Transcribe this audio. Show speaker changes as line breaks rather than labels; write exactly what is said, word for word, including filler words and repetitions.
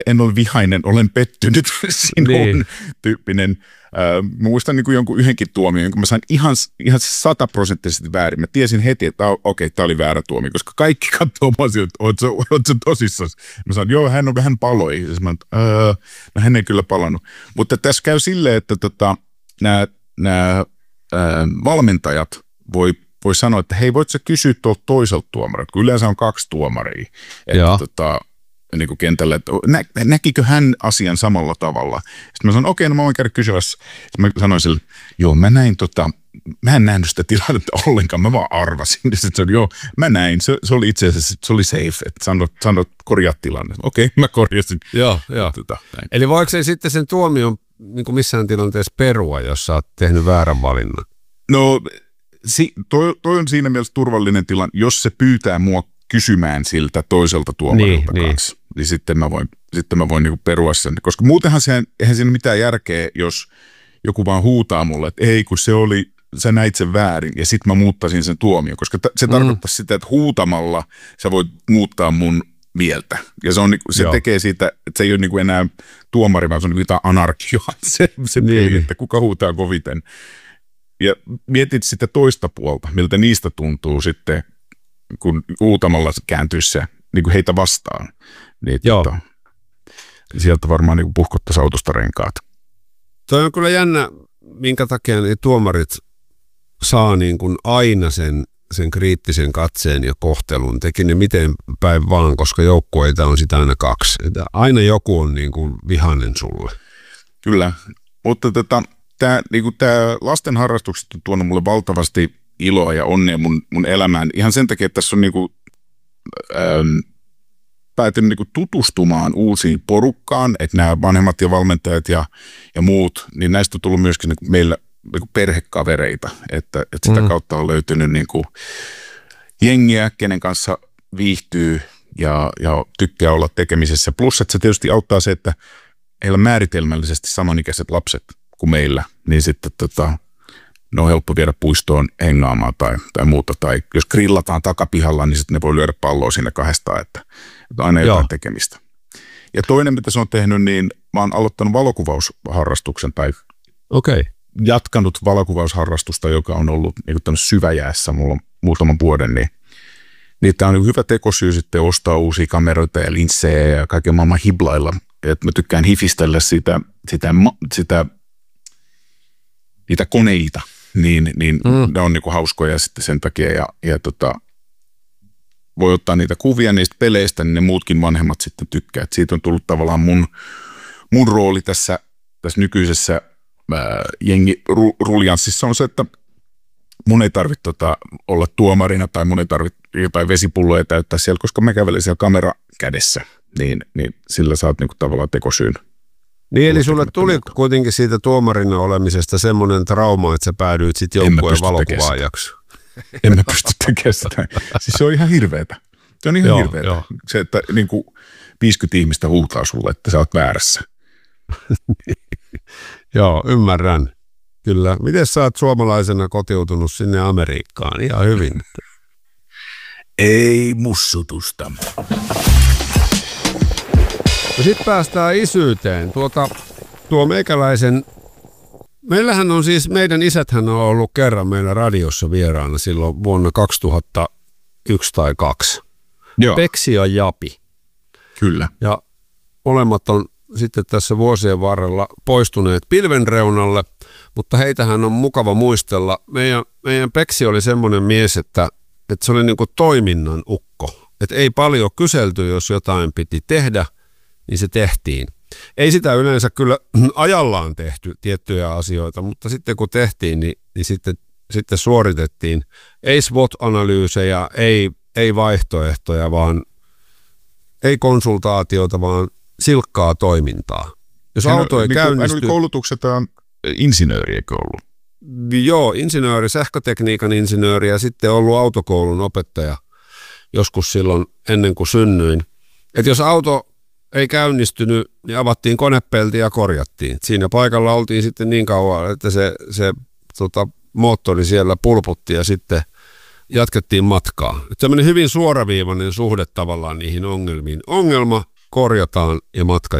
en ole vihainen, olen pettynyt sinuun niin. tyyppinen. Äh, mä muistan niin kuin jonkun yhdenkin tuomion, jonka mä sain ihan, ihan sataprosenttisesti väärin. Mä tiesin heti, että okei, okay, tämä oli väärä tuomio, koska kaikki katsoo mua siltä, että oot sä tosissaan. Mä sanoin, joo, hän on vähän paloi. Ja mä sanoin, öö, no hän ei kyllä palannut. Mutta tässä käy silleen, että tota, nämä, nämä äh, valmentajat voi, voi sanoa, että hei, voit sä kysyä tuolta toiselta tuomarilta, kun yleensä on kaksi tuomaria. Että tota, niin kuin kentällä, että nä, näkikö hän asian samalla tavalla. Sitten mä sanoin, okei, no mä voin käydä kysyvässä. Sitten mä sanoin sille, joo, mä näin tota, mä en nähnyt sitä tilannetta ollenkaan, mä vaan arvasin. Sitten sanoin, joo, mä näin, se, se oli itse asiassa, se oli safe, että sanot, sanot korjaa tilanne. Okei, mä korjasin.
Joo, joo. Tota, eli voiko ei sitten sen tuomion niin kuin missään tilanteessa perua, jos sä oot tehnyt väärän valinnan?
No, si, toi, toi on siinä mielessä turvallinen tilanne, jos se pyytää mua kysymään siltä toiselta tuomarilta niin, kanssa. Niin. Niin sitten mä voin, sitten mä voin niinku perua sen. Koska muutenhan se, eihän siinä mitään järkeä, jos joku vaan huutaa mulle, että ei kun se oli, sä näit sen väärin ja sitten mä muuttaisin sen tuomion. Koska t- se mm. tarkoittaa sitä, että huutamalla sä voit muuttaa mun mieltä. Ja se, on, se tekee siitä, että se ei ole niinku enää tuomari, vaan se on niinku jotain anarkioa. Se, se niin. peli, että kuka huutaa koviten. Ja mietit sitten toista puolta, miltä niistä tuntuu sitten, kun huutamalla kääntyisi se niin kuin heitä vastaan. Niin, tota, sieltä varmaan niin puhkottaisi autosta renkaat.
Toi on kyllä jännä, minkä takia ne tuomarit saa niin kuin aina sen, sen kriittisen katseen ja kohtelun. Teki ne miten päin vaan, koska joukkueita on sitä aina kaksi. Että aina joku on niin kuin vihainen sulle.
Kyllä, mutta tota, tämä niin lasten harrastukset on tuonut mulle valtavasti iloa ja onnea mun, mun elämään. Ihan sen takia, että tässä on niin kuin, ähm, päätin niin kuin tutustumaan uusiin porukkaan, että nämä vanhemmat ja valmentajat ja, ja muut, niin näistä on tullut myöskin niin kuin meillä niin kuin perhekavereita, että, että sitä mm. kautta on löytynyt niin kuin jengiä, kenen kanssa viihtyy ja, ja tykkää olla tekemisessä. Plus, että se tietysti auttaa se, että heillä on määritelmällisesti samanikäiset lapset kuin meillä, niin sitten tota, ne on helppo viedä puistoon hengaamaan tai, tai muuta. Tai jos grillataan takapihalla, niin sitten ne voi lyödä palloa siinä kahdestaan, että, että aina jotain Joo. tekemistä. Ja toinen, mitä se on tehnyt, niin mä oon aloittanut valokuvausharrastuksen tai
okay.
jatkanut valokuvausharrastusta, joka on ollut niin kuin syväjäässä mulla muutaman vuoden. Niin, niin tämä on niin hyvä tekosyy sitten ostaa uusia kameroita ja linssejä ja kaiken maailman hiblailla. Et mä tykkään hifistellä sitä, sitä, sitä niitä koneita, niin, niin mm. ne on niinku hauskoja sitten sen takia ja, ja tota, voi ottaa niitä kuvia niistä peleistä, niin ne muutkin vanhemmat sitten tykkää. Et siitä on tullut tavallaan mun, mun rooli tässä, tässä nykyisessä ää, jengi-ruljanssissa on se, että mun ei tarvitse tota, olla tuomarina tai mun ei tarvitse jotain vesipulloja täyttää siellä, koska mä kävelen siellä kamera kädessä, niin, niin sillä saat niinku tavallaan tekosyyn.
Niin, eli sulle tuli kuitenkin siitä tuomarina olemisesta semmoinen trauma, että sä päädyit sitten joukkueen valokuvaajaksi.
En mä pysty tekemään sitä. Siis se on ihan hirveetä. Se on ihan joo, hirveetä. Jo. Se, että niin kuin viisikymmentä ihmistä huutaa sulle, että sä oot väärässä.
Joo, ymmärrän. Kyllä. Miten sä oot suomalaisena kotiutunut sinne Amerikkaan? Ihan hyvin.
Ei mussutusta.
No sitten päästään isyyteen. Tuota, tuo meikäläisen, meillähän on siis, meidän isäthän on ollut kerran meillä radiossa vieraana silloin vuonna kaksituhattayksi tai kaksi.
Joo.
Peksi ja Japi.
Kyllä.
Ja molemmat on sitten tässä vuosien varrella poistuneet pilvenreunalle, mutta heitähän on mukava muistella. Meidän, meidän Peksi oli semmoinen mies, että, että se oli niin kuin toiminnan ukko. Että ei paljon kyselty, jos jotain piti tehdä, niin se tehtiin. Ei sitä yleensä kyllä ajallaan tehty tiettyjä asioita, mutta sitten kun tehtiin, niin, niin sitten, sitten suoritettiin. Ei S W O T-analyysejä, ei, ei vaihtoehtoja, vaan ei konsultaatiota, vaan silkkaa toimintaa. Jos hän auto ei niin käynnisty...
Hän oli koulutuksetaan insinööri, eikö ollut?
Joo, insinööri, sähkötekniikan insinööri ja sitten ollut autokoulun opettaja joskus silloin ennen kuin synnyin. Että jos auto ei käynnistynyt, niin avattiin konepelti ja korjattiin. Siinä paikalla oltiin sitten niin kauan, että se, se tota, moottori siellä pulputti ja sitten jatkettiin matkaa. Tämmöinen hyvin suoraviivainen suhde tavallaan niihin ongelmiin. Ongelma, korjataan ja matka